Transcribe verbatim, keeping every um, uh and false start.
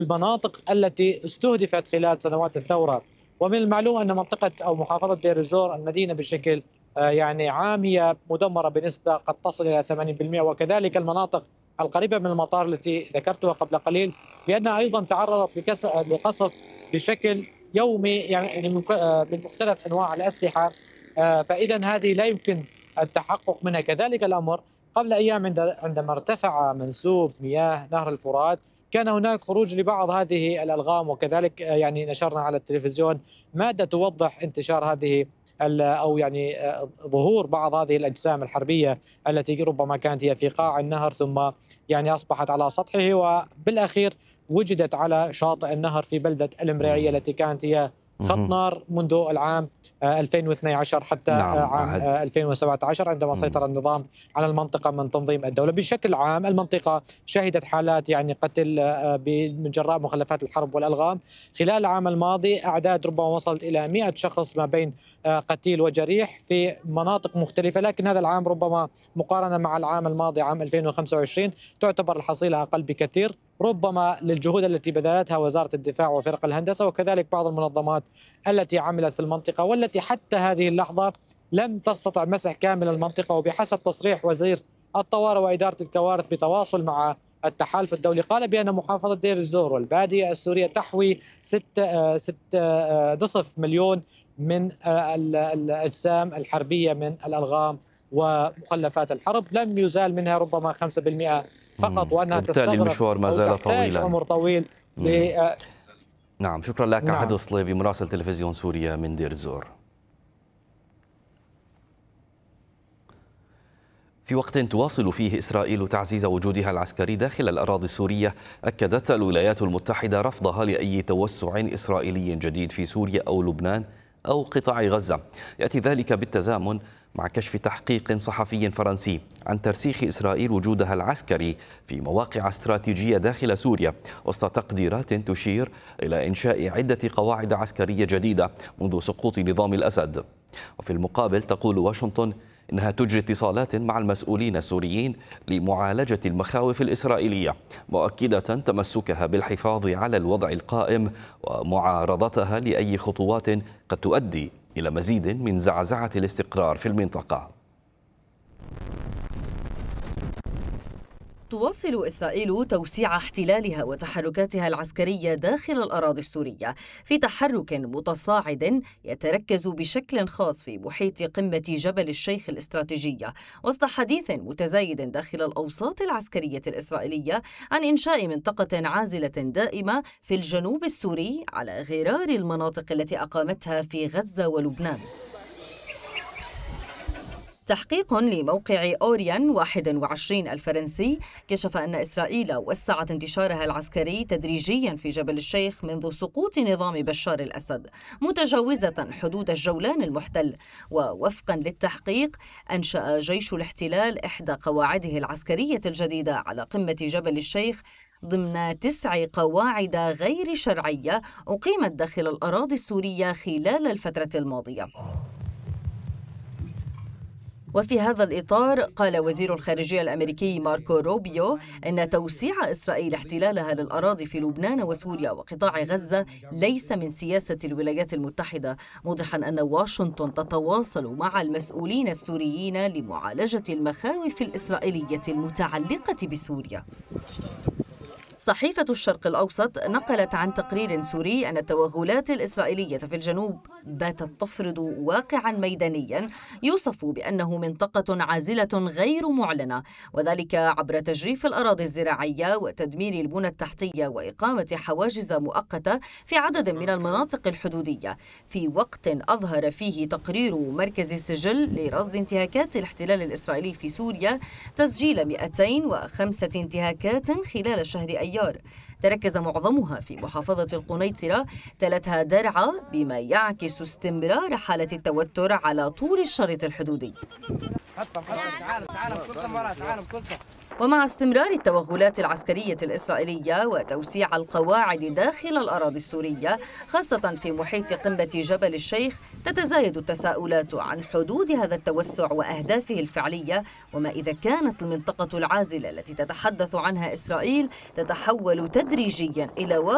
المناطق التي استهدفت خلال سنوات الثورة. ومن المعلوم أن منطقة أو محافظة دير الزور المدينة بشكل آه، يعني عام هي مدمرة بنسبة قد تصل إلى ثمانين بالمئة، وكذلك المناطق القريبة من المطار التي ذكرتها قبل قليل بأنها أيضا تعرضت لكس- لقصف بشكل يومي، يعني من ك- آه، من مختلف أنواع الأسلحة. آه، فإذا هذه لا يمكن التحقق منها. كذلك الأمر قبل أيام عند- عندما ارتفع منسوب مياه نهر الفرات كان هناك خروج لبعض هذه الألغام، وكذلك آه، يعني نشرنا على التلفزيون مادة توضح انتشار هذه ال- أو يعني آه، ظهور بعض هذه الأجسام الحربية التي ربما كانت هي في قاع النهر ثم يعني أصبحت على سطحه، وبالأخير وجدت على شاطئ النهر في بلدة المريعية التي كانت هي خط مهم. نار منذ العام آه، ألفين واثني عشر حتى آه، نعم عام أحد. آه، ألفين وسبعة عشر عندما سيطر النظام على المنطقة من تنظيم الدولة. بشكل عام المنطقة شهدت حالات يعني قتل آه، ب- من جراء مخلفات الحرب والألغام. خلال العام الماضي أعداد ربما وصلت إلى مئة شخص ما بين آه، قتيل وجريح في مناطق مختلفة، لكن هذا العام ربما مقارنة مع العام الماضي عام ألفين وخمسة وعشرين تعتبر الحصيلة أقل بكثير، ربما للجهود التي بذلتها وزارة الدفاع وفرق الهندسة وكذلك بعض المنظمات التي عملت في المنطقة، والتي حتى هذه اللحظة لم تستطع مسح كامل المنطقة. وبحسب تصريح وزير الطوارئ وإدارة الكوارث بتواصل مع التحالف الدولي قال بأن محافظة دير الزور والبادية السورية تحوي ست آه، ست آه، نصف مليون من آه، ال- الأجسام الحربية من الألغام ومخلفات الحرب، لم يزال منها ربما خمسة بالمئة فقط، مم. وأنها وبالتالي تستغرق المشوار ما أو زال تحتاج طويلا. عمر طويل ل مم. آه، نعم، شكرا لك أحد نعم. الصليبي مراسل تلفزيون سوريا من دير الزور. في وقت تواصل فيه إسرائيل تعزيز وجودها العسكري داخل الأراضي السورية، أكدت الولايات المتحدة رفضها لأي توسع إسرائيلي جديد في سوريا أو لبنان أو قطاع غزة. يأتي ذلك بالتزامن مع كشف تحقيق صحفي فرنسي عن ترسيخ إسرائيل وجودها العسكري في مواقع استراتيجية داخل سوريا، وسط تقديرات تشير إلى إنشاء عدة قواعد عسكرية جديدة منذ سقوط نظام الأسد. وفي المقابل تقول واشنطن إنها تجري اتصالات مع المسؤولين السوريين لمعالجة المخاوف الإسرائيلية، مؤكدة تمسكها بالحفاظ على الوضع القائم ومعارضتها لأي خطوات قد تؤدي إلى مزيد من زعزعة الاستقرار في المنطقة. تواصل إسرائيل توسيع احتلالها وتحركاتها العسكرية داخل الأراضي السورية في تحرك متصاعد يتركز بشكل خاص في محيط قمة جبل الشيخ الاستراتيجية، وسط حديث متزايد داخل الأوساط العسكرية الإسرائيلية عن إنشاء منطقة عازلة دائمة في الجنوب السوري على غرار المناطق التي أقامتها في غزة ولبنان. تحقيق لموقع أوريان واحد وعشرين الفرنسي كشف أن إسرائيل وسعت انتشارها العسكري تدريجيا في جبل الشيخ منذ سقوط نظام بشار الأسد، متجاوزة حدود الجولان المحتل. ووفقا للتحقيق أنشأ جيش الاحتلال إحدى قواعده العسكرية الجديدة على قمة جبل الشيخ ضمن تسع قواعد غير شرعية أقيمت داخل الأراضي السورية خلال الفترة الماضية. وفي هذا الإطار قال وزير الخارجية الأمريكي ماركو روبيو إن توسيع إسرائيل احتلالها للأراضي في لبنان وسوريا وقطاع غزة ليس من سياسة الولايات المتحدة، موضحا أن واشنطن تتواصل مع المسؤولين السوريين لمعالجة المخاوف الإسرائيلية المتعلقة بسوريا. صحيفة الشرق الأوسط نقلت عن تقرير سوري أن التوغلات الإسرائيلية في الجنوب باتت تفرض واقعا ميدانيا يوصف بأنه منطقة عازلة غير معلنة، وذلك عبر تجريف الأراضي الزراعية وتدمير البنى التحتية وإقامة حواجز مؤقتة في عدد من المناطق الحدودية، في وقت أظهر فيه تقرير مركز السجل لرصد انتهاكات الاحتلال الإسرائيلي في سوريا تسجيل مئتين وخمسة انتهاكات خلال شهر أيار تركز معظمها في محافظة القنيطرة، تلتها درعا، بما يعكس استمرار حالة التوتر على طول الشريط الحدودي. ومع استمرار التوغلات العسكرية الإسرائيلية وتوسيع القواعد داخل الأراضي السورية خاصة في محيط قمة جبل الشيخ، تتزايد التساؤلات عن حدود هذا التوسع وأهدافه الفعلية، وما إذا كانت المنطقة العازلة التي تتحدث عنها إسرائيل تتحول تدريجيا إلى